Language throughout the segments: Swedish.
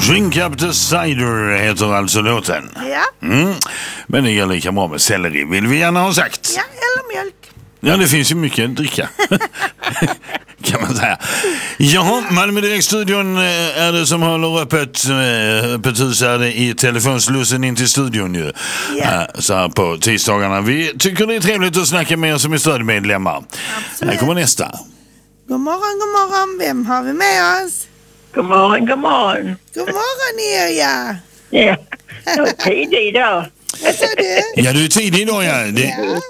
Drink up the cider heter alltså låten. Ja. Men det är lika bra med selleri, vill vi gärna ha sagt. Ja, eller mjölk. Ja, det finns ju mycket att dricka. Kan man säga. Jaha, Malmö Direkt-studion är det som håller öppet hus är det i telefonslussen in till studion ju. Ja. Så här på tisdagarna. Vi tycker det är trevligt att snacka med er som är stödmedlemmar. Absolut. Här kommer nästa. God morgon. Vem har vi med oss? God morgon. God morgon, Irja. Ja, det var tidig idag. Vad sa du? Ja, du är tidig idag, ja. Det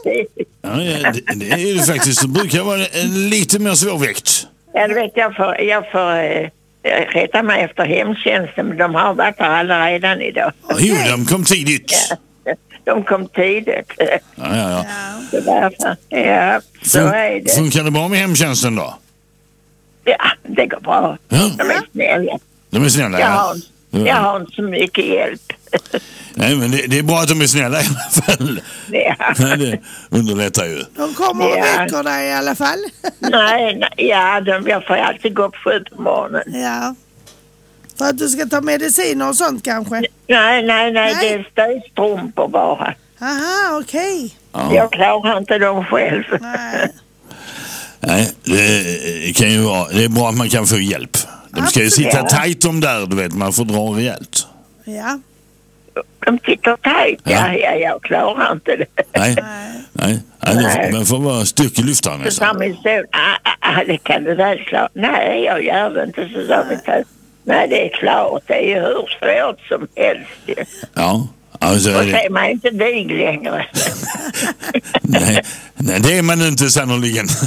är det faktiskt. Det brukar vara lite mer svårväckt. Ja, du vet, jag får rätta mig efter hemtjänsten, men de har varit här alla redan idag. Jo, de kom tidigt. Ja, de kom tidigt. Ja. Så därför, ja, så är det. Funkar det bra med hemtjänsten då? Ja, det går bra. Ja. De är snälla. De är snälla, Jag har inte så mycket hjälp. Nej, men det är bra att de är snälla i alla fall. Ja. Det underlättar ju. De kommer och väcker dig i alla fall. Nej, jag får alltid gå upp 7 på morgonen. Ja. För att du ska ta mediciner och sånt kanske? Nej, det är stödstrumpor bara. Aha, okej. Ja. Jag klarar inte dem själv. Nej, det kan ju vara. Det är bra att man kan få hjälp. De ska ju sitta tajt om där, du vet. Man får dra rejält. Ja. De sitter tajt. Ja, jag klarar inte det. Nej. Man får vara styrkelyftare Så nästan. sa min son, det kan du väl klara. Nej, jag gör det inte. Så sa min son, nej, det är klart. Det är ju hur svårt som helst. Ja. Alltså, Och så är man inte dig längre. nej, det är man inte sannoliken. Så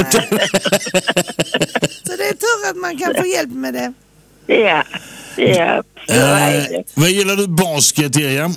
det är tur att man kan få hjälp med det. Ja, så är det. Vad gillar du basket, Irja?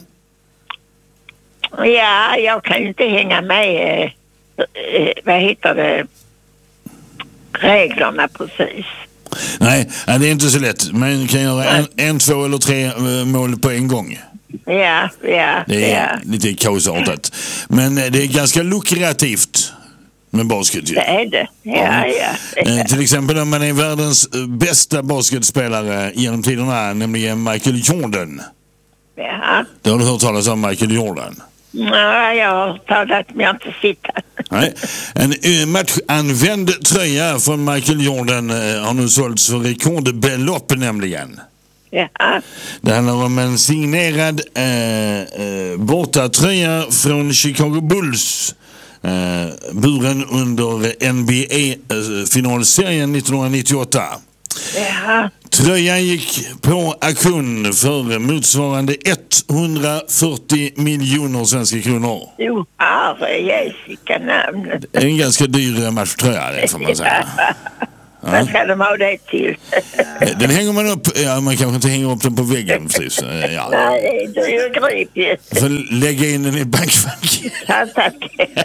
Ja, jag kan inte hänga med, vad heter det, reglerna precis. Nej, det är inte så lätt. Man kan göra en, 2 eller 3 mål på en gång. Ja. Det är lite kaosartat. Men det är ganska lukrativt med basket ju. Det är det, ja. Till exempel om man är världens bästa basketspelare genom tiderna, nämligen Michael Jordan. Ja. Det har du hört talas om Michael Jordan? Ja, jag har talat men jag har inte sittat. Nej. En matchanvänd tröja från Michael Jordan har nu sålts för rekordbelopp nämligen. Ja. Det handlar om en signerad bortatröja från Chicago Bulls. Buren under NBA-finalserien 1998. Ja. Tröjan gick på auktion för motsvarande 140 miljoner svenska kronor. Jo, herre Jessica namnet. Det är en ganska dyr matchtröja, det får man säga. Vad ska de ha det till? Den hänger man upp, man kanske inte hänger upp den på väggen precis. Ja. Nej, det är ju gripigt. Får lägga in den i ett bankfack. Tack.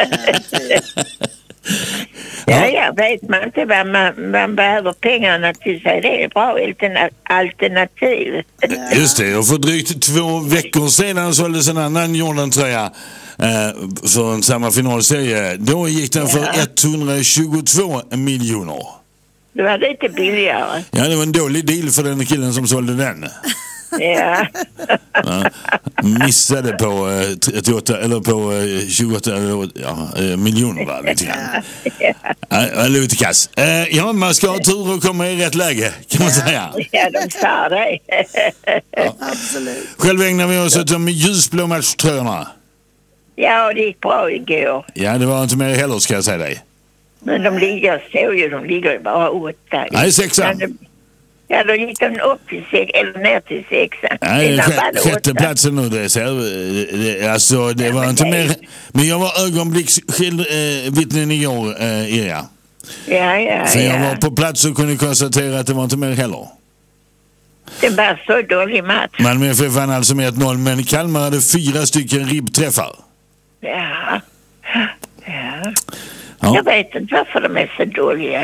Ja, jag vet man inte vad man behöver pengarna till sig. Det är bra alternativ. Just det, och för drygt 2 veckor sedan såldes en annan Jordan-tröja för en samma finalserie. Då gick den för 122 miljoner. Det var lite billigare. Ja, det var en dålig deal för den killen som sålde den. Ja. Missade på 38 eller på 28 miljoner där lite grann. Lite kass. Ja, man ska ha tur och komma i rätt läge, kan man säga. Ja, de sa det. Absolut. Själv ägnar vi oss åt de ljusblå matchtröjorna. Ja, det gick bra igår. Ja, det var inte mer heller, ska jag säga dig. Men de ligger ju bara 8. Nej, 6. Ja, då gick de upp till 6, eller ner till 6. Nej, sjätte platsen nu, det var inte mer. Men jag var ögonblicksvittnen igår, Irja. Ja. För jag var på plats och kunde konstatera att det var inte mer heller. Det var så dålig match. Malmö FF vann alltså med 1-0, men Kalmar hade 4 ribbträffar. Ja. Jag vet inte varför de är så dåliga.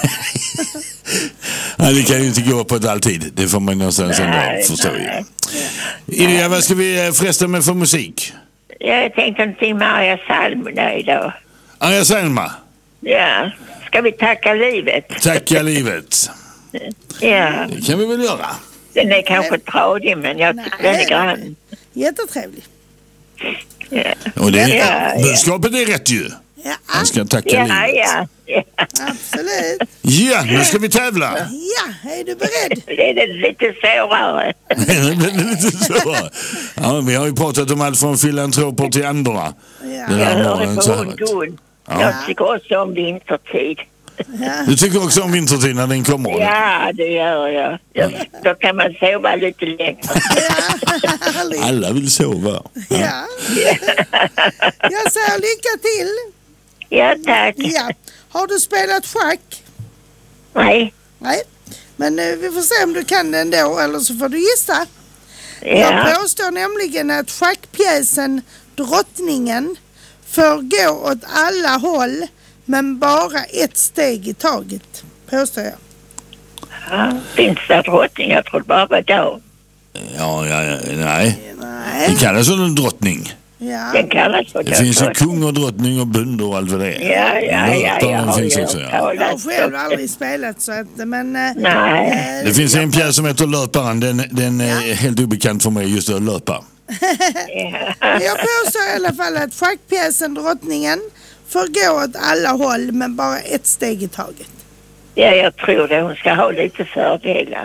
Nej, det kan ju inte gå på ett alltid. Det får man någonstans ändå förstå. Irja, vad ska vi fresta med för musik? Jag tänkte någonting med Arja Salma idag. Arja Salma? Ja. Ska vi tacka livet? Tacka livet. Ja. Det kan vi väl göra. Den är kanske tradig, men jag tycker den är grann. Jättetrevlig. Ja. Och budskapet är rätt ju. Ja, Jag ska tacka livet. Ja. absolut. Ja, nu ska vi tävla. Ja, är du beredd? Det är lite svårare. Lite så. Ja, vi har ju pratat om allt från filantroper till andra. Ja. Det Jag där hörde var på så här. hundon. Ja. Jag tycker också om vintertid. Du tycker också om vintertid när den kommer? Ja, det gör jag. Då kan man sova lite längre. Härligt. Alla vill sova. Ja. Jag säger lycka till. Ja, tack. Ja. Har du spelat schack? Nej. Nej. Men vi får se om du kan den då, eller så får du gissa. Ja. Jag påstår nämligen att schackpjäsen Drottningen får gå åt alla håll, men bara ett steg i taget, påstår jag. Ja, finns det drottning? Jag tror bara var då. Ja, nej. Nej. Det kallas för en drottning. Ja. Den kallas för Det finns ju kung och drottning och bönder och allt vad det är. Ja. Finns också, ja. Jag har själv aldrig spelat så att, men... Nej. Det finns en pjäs som heter Löparen. Den är helt obekant för mig, just att löpa. Jag påstår i alla fall att schackpjäsen Drottningen får gå åt alla håll, men bara ett steg i taget. Ja, jag tror det. Hon ska ha lite fördelar.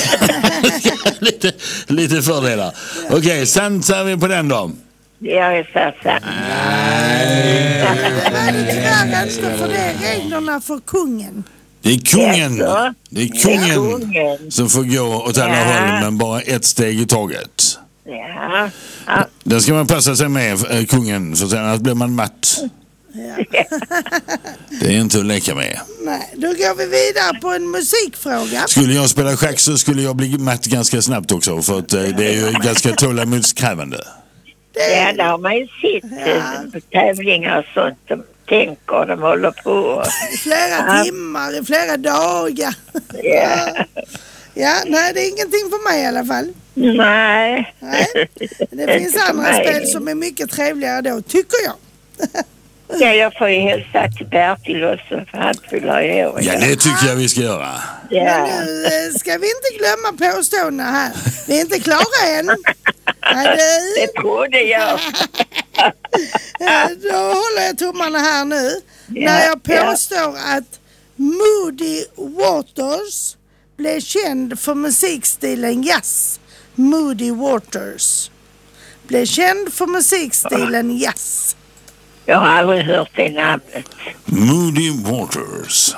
lite fördelar. Okej, sant är vi på den då. Jag är så sant. Det var det tyvärr inte, för det är reglerna för kungen. Det är kungen. Jaså? Det är kungen Kungen. som får gå åt alla håll, men bara ett steg i taget. Ja. Den ska man passa sig med, kungen, för sen annars blir man matt. Det är inte att leka med. Nej, då går vi vidare på en musikfråga. Skulle jag spela schack så skulle jag bli matt ganska snabbt också, för att det är ju ganska tålamodskrävande. Ja, där har man ju sett på tävlingar och sånt. De tänker, de håller på. I flera timmar, i flera dagar. Ja. Ja, nej, det är ingenting för mig i alla fall. Nej. Nej. Det finns andra spel som är mycket trevligare då, tycker jag. Ja, jag får ju hälsa till Bertil också, för han fyller år. Ja, det tycker jag vi ska göra. Ja. Men nu ska vi inte glömma påståendena här. Vi är inte klara än. Nej, Det trodde jag. då håller jag tummarna här nu. När jag påstår att Moody Waters blev känd för musikstilen jazz. Moody Waters blev känd för musikstilen jazz. Jag har aldrig hört det namnet. Moody Waters.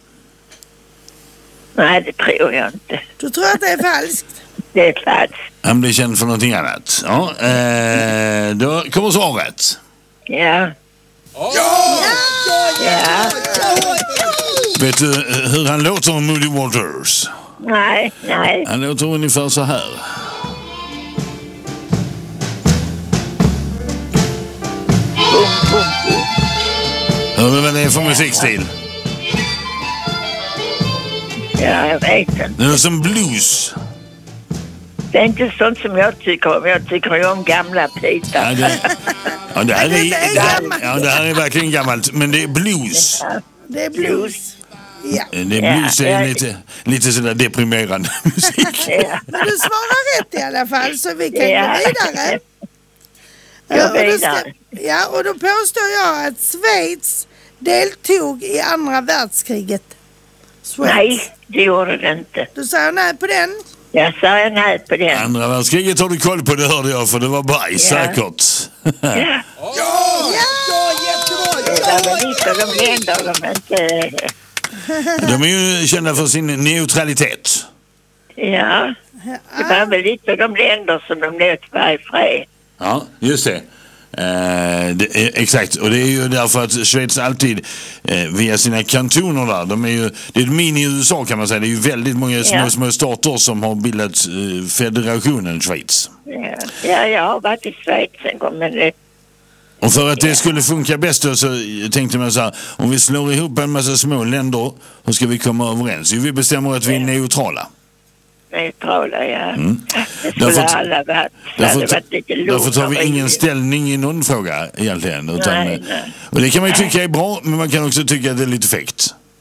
Nej, det tror jag inte. Du tror att det är falskt? Det är falskt. Han blir känd för någonting annat. Ja, då kommer svaret. Ja. Vet du hur han låter, Moody Waters? Nej. Han låter ungefär så här. Hör du vad det är för musikstil? Ja, jag vet inte. Det är som blues. Det är inte sånt som jag tycker om. Jag tycker ju om gamla pitar. Det här är verkligen gammalt, men det är blues. Det är blues. Ja. Det är blues, det är lite sådär deprimerande musik. Ja. Men du svarar rätt i alla fall, så vi kan gå vidare. Och då påstår jag att Schweiz deltog i andra världskriget. Schweiz. Nej, det gjorde det inte. Du säger nej på den? Jag sa nej på den. Andra världskriget har du koll på, det hörde jag, för det var bajs säkert. Ja, jättebra! Det var väl lite de länder de inte... De är ju kända för sin neutralitet. Ja, det var väl lite de länder som de lät vara i fred. Ja, just det. Exakt, och det är ju därför att Schweiz alltid via sina kantoner där, det är ett mini-USA kan man säga, det är ju väldigt många små stater som har bildat federationen Schweiz. Ja, jag har varit i Schweiz en gång, men och för att det skulle funka bäst då, så tänkte man så här, om vi slår ihop en massa små länder, hur ska vi komma överens? Jo, vi bestämmer att vi är neutrala. Neutrala, ja. Det skulle Därför alla varit. Därför tar vi ingen ställning i någon fråga egentligen. Utan, Nej. och det kan man ju tycka är bra, men man kan också tycka att det är lite fegt.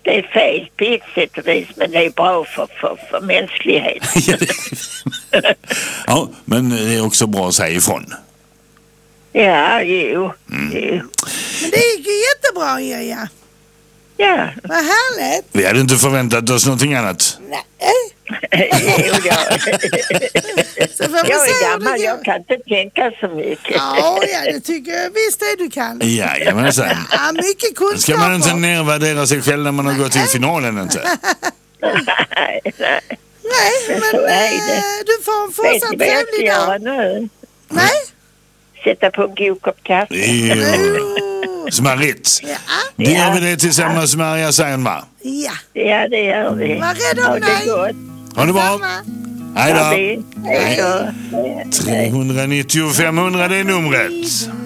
det är fel på ett sätt och vis, men det är bra för mänskligheten. Ja, men det är också bra att säga ifrån. Ja, jo. Men det gick ju jättebra, ja. Ja. Vad härligt. Vi hade inte förväntat oss någonting annat. Nej. Jo, Så får vi jag se är hur det gammal, går. jag kan inte tänka så mycket. Ja, det tycker jag visst det du kan. Jajamensan. Ja, mycket kunskap. Ska man inte nervärdera sig själv när man har gått till finalen inte? Nej. Nej, men så är det. du får en Vet fortsatt ni vad jag ska trevlig göra dag. nu? Nej? Sätta på en god kopp kaffe. Jo. Smarrigt. Ja. Det gör vi det tillsammans med Arja Seinmar. Ja. Ja, det gör vi. Var rädd om Ha det dig. gott. Ha det bra. Samma. Hej då. Hej då. 390 500 det är numret.